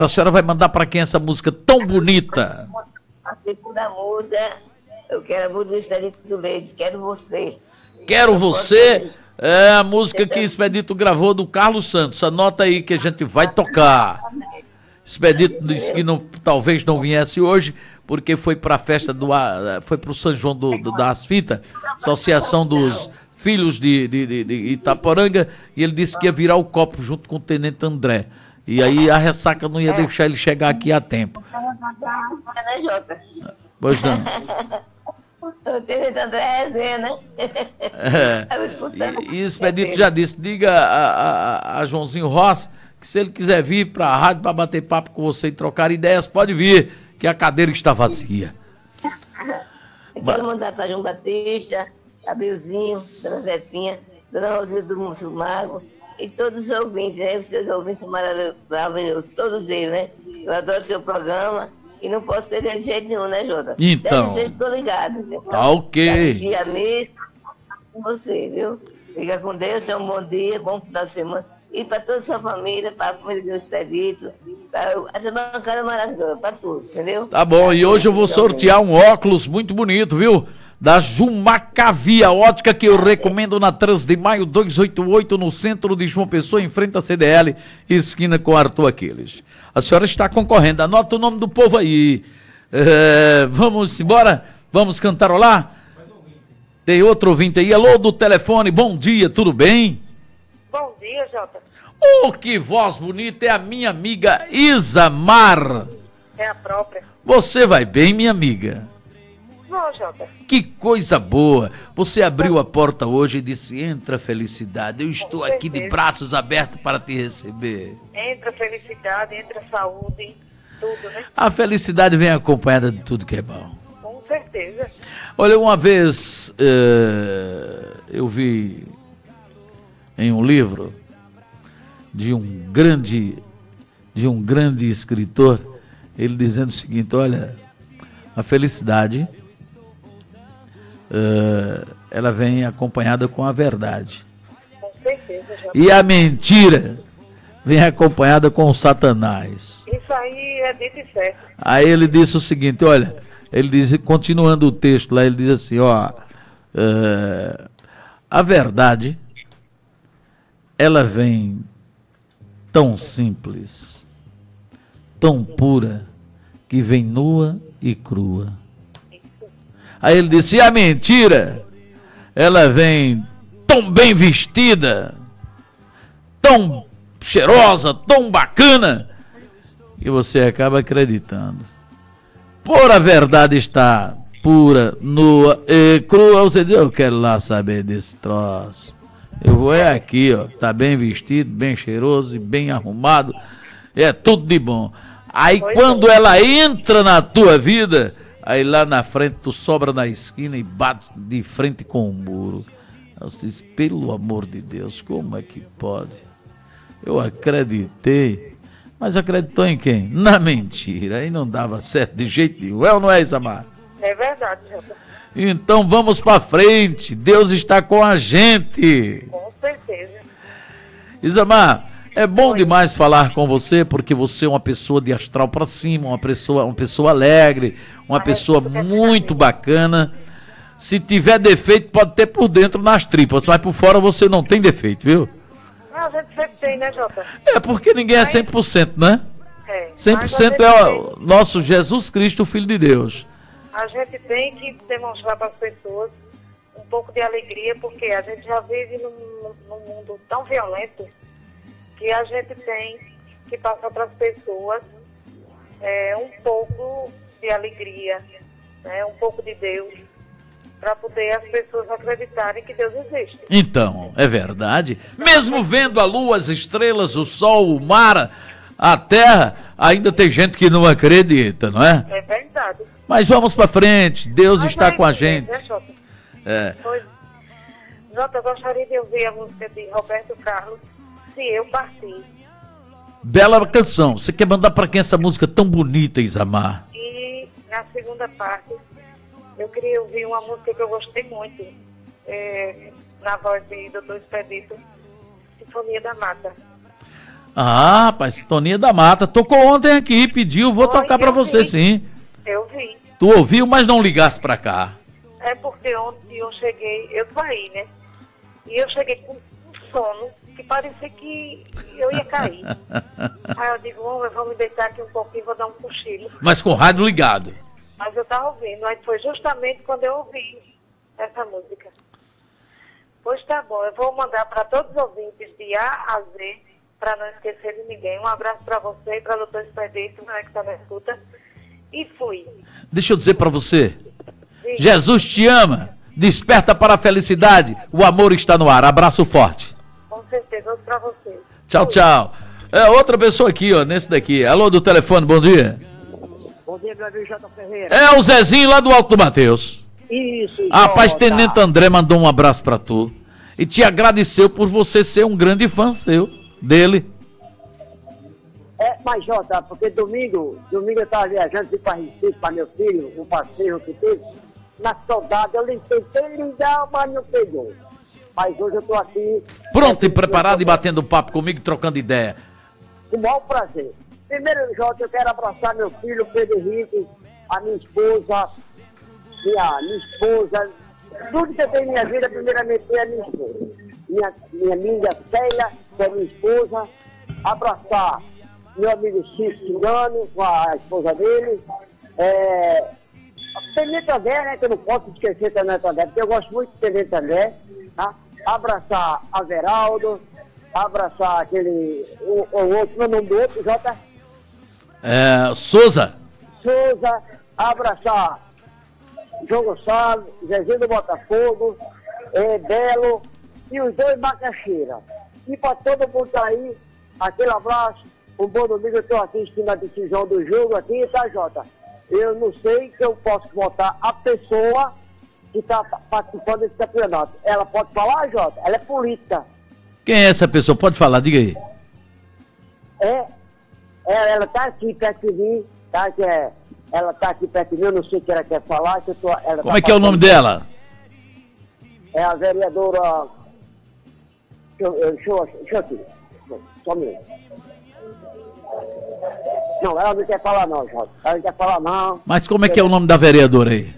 A senhora vai mandar para quem essa música tão bonita? A segunda música, eu quero a música do Expedito Leite, Quero Você. Quero Você é a música que Expedito gravou do Carlos Santos. Anota aí que a gente vai tocar. Expedito disse que talvez não viesse hoje, porque foi para a festa foi para o São João das Fitas, Associação dos Filhos de Itaporanga, e ele disse que ia virar o copo junto com o Tenente André. E aí a ressaca não ia deixar ele chegar aqui a tempo. Pois não. O Tenente André é resenha, né? E Expedito já disse, diga a Joãozinho Rossi que se ele quiser vir para a rádio para bater papo com você e trocar ideias, pode vir, que a cadeira está vazia. Eu quero mandar para João Batista, Abelzinho, Dona Zefinha, Dona Rosinha do Mussumago e todos os ouvintes, né? Os seus ouvintes maravilhosos, todos eles, né? Eu adoro seu programa e não posso perder de jeito nenhum, né, Jota? Então. Estou ligado. Viu? Tá ok. Dia mesmo com você, viu? Fica com Deus, tenha um bom dia, bom final de semana. E para toda a sua família, para a família do Expedito, essa bancada maravilhosa, para todos, entendeu? Tá bom, e hoje eu vou sortear um óculos muito bonito, viu? Da Jumacavia Ótica, que eu recomendo na 3 de maio 288, no centro de João Pessoa, em frente à CDL, esquina com Arthur Aquiles. A senhora está concorrendo, anota o nome do povo aí. Vamos embora? Vamos cantarolar? Tem outro ouvinte aí, alô do telefone, bom dia, tudo bem? Bom dia, Jota. Oh, que voz bonita, é a minha amiga Isamar. É a própria. Você vai bem, minha amiga? Bom, Jota. Que coisa boa. Você abriu a porta hoje e disse, entra felicidade, eu estou aqui de braços abertos para te receber. Entra felicidade, entra saúde, tudo, né? A felicidade vem acompanhada de tudo que é bom. Com certeza. Olha, uma vez eu vi em um livro de um grande escritor, ele dizendo o seguinte, olha, a felicidade ela vem acompanhada com a verdade. Com certeza, Jota. E a mentira vem acompanhada com o Satanás. Isso aí é dito e certo. Aí ele disse o seguinte, olha, ele diz, continuando o texto lá, ele diz assim, ó, a verdade ela vem tão simples, tão pura, que vem nua e crua. Aí ele disse, e a mentira, ela vem tão bem vestida, tão cheirosa, tão bacana, que você acaba acreditando. Por a verdade estar pura, nua e crua, você diz, eu quero lá saber desse troço. Eu vou aqui, ó, tá bem vestido, bem cheiroso e bem arrumado, é tudo de bom. Aí quando ela entra na tua vida, aí lá na frente tu sobra na esquina e bate de frente com o muro. Eu disse, pelo amor de Deus, como é que pode? Eu acreditei, mas acreditou em quem? Na mentira, aí não dava certo de jeito nenhum, é ou não é, Isamar? É verdade, Jota. Então vamos para frente, Deus está com a gente. Com certeza. Isamar, é bom demais falar com você, porque você é uma pessoa de astral para cima, uma pessoa alegre, uma pessoa muito bacana. Se tiver defeito, pode ter por dentro nas tripas, mas por fora você não tem defeito, viu? Não, a gente sempre tem, né, Jota? É porque ninguém é 100%, né? 100% é o nosso Jesus Cristo, o Filho de Deus. A gente tem que demonstrar para as pessoas um pouco de alegria, porque a gente já vive num mundo tão violento que a gente tem que passar para as pessoas um pouco de alegria, né, um pouco de Deus, para poder as pessoas acreditarem que Deus existe. Então, é verdade. Mesmo vendo a lua, as estrelas, o sol, o mar, a terra, ainda tem gente que não acredita, não é? É verdade. Mas vamos para frente, Deus está com a gente. Jota? É. Jota, eu gostaria de ouvir a música de Roberto Carlos, Se Eu Partir. Bela canção. Você quer mandar para quem essa música tão bonita, Isamar? E na segunda parte, eu queria ouvir uma música que eu gostei muito, na voz de Dr. Expedito, Sinfonia da Mata. Ah, rapaz, Toninha da Mata. Tocou ontem aqui, pediu, vou tocar pra você, sim. Eu vi. Tu ouviu, mas não ligasse pra cá. É porque ontem eu cheguei, eu tô aí, né? E eu cheguei com um sono que parecia que eu ia cair. Aí eu digo, eu vou me deitar aqui um pouquinho, vou dar um cochilo. Mas com o rádio ligado. Mas eu tava ouvindo, aí foi justamente quando eu ouvi essa música. Pois tá bom, eu vou mandar para todos os ouvintes de A a Z, para não esquecer de ninguém. Um abraço para você e para o doutor Expedito, né, que está na escuta. E fui. Deixa eu dizer pra você. Sim. Jesus te ama. Desperta para a felicidade. O amor está no ar. Abraço forte. Com certeza, outro para você. Tchau, tchau. É outra pessoa aqui, ó, nesse daqui. Alô do telefone, bom dia. Bom dia, meu amigo J. Ferreira. É o Zezinho lá do Alto do Mateus. Isso, Rapaz, Jota. Tenente André mandou um abraço pra tu. E te agradeceu por você ser um grande fã dele. Mas Jota, porque domingo eu estava viajando, fui para Recife, para meu filho, um passeio que teve. Na saudade, eu tentei ligar, mas não pegou. Mas hoje eu estou aqui... Pronto e preparado e batendo papo comigo, trocando ideia. Com o maior prazer. Primeiro, Jota, eu quero abraçar meu filho, Pedro Henrique, a minha esposa, tudo que eu tenho em minha vida, primeiramente, é a minha esposa. Minha amiga Célia, que é minha esposa. Abraçar meu amigo Cício Cigano, com a esposa dele. Tenente André, né, que eu não posso esquecer Tenente André, porque eu gosto muito de Tenente André. Tá? Abraçar Averaldo, abraçar o outro, meu nome do outro, Jota? Souza. Souza, abraçar João Gonçalves, Zezinho do Botafogo, Belo e os dois Macaxeira. E para todo mundo tá aí, aquele abraço, um bom domingo, eu estou aqui assistindo a decisão do jogo aqui, tá, Jota? Eu não sei que eu posso votar a pessoa que está participando desse campeonato. Ela pode falar, Jota? Ela é política. Quem é essa pessoa? Pode falar, diga aí. Ela está aqui perto de mim, tá? Ela está aqui perto de mim, eu não sei o que ela quer falar. Como é que é o nome dela? É a vereadora... Deixa eu aqui. Só um minuto. Não, ela não quer falar não, Jota. Ela não quer falar não. Mas como é que é o nome da vereadora aí?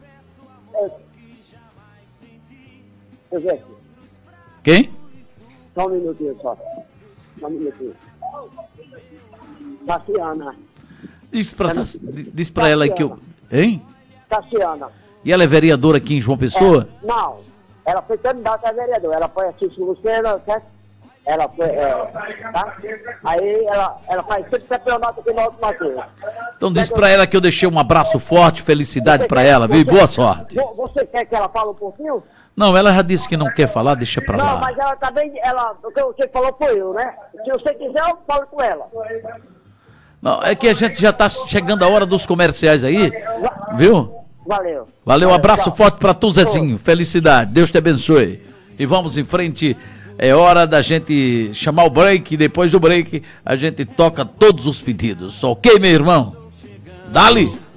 Deixa eu ver aqui. Quem? Só um minutinho só. Só um minutinho. Tassiana. Diz pra ela aí que eu... Hein? Tassiana. E ela é vereadora aqui em João Pessoa? Não. Ela foi candidata a vereadora. Ela foi a Cícero Lucena, certo? Ela foi, tá? Aí ela faz sempre campeonato aqui no Alto Mateus. Então diz pra ela que eu deixei um abraço forte, felicidade pra ela, viu? Boa sorte. Você quer que ela fale um pouquinho? Não, ela já disse que não quer falar, deixa pra Não, lá. mas ela também, o que você falou foi eu, né? Se você quiser, eu falo com ela. Não, é que a gente já tá chegando a hora dos comerciais aí, viu? Valeu. Valeu, um abraço tchau. forte pra tu, Zezinho. Felicidade, Deus te abençoe. E vamos em frente, é hora da gente chamar o break, depois do break a gente toca todos os pedidos. Ok, meu irmão? Dali!